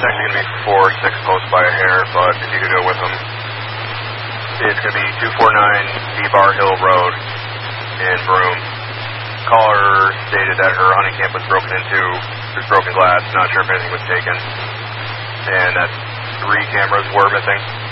actually going to be 4-6 posts by a hair, but if you could go with them. It's going to be 249 D-Bar Hill Road in Broome. Caller stated that her hunting camp was broken into. There's broken glass. Not sure if anything was taken. And that 3 cameras were missing.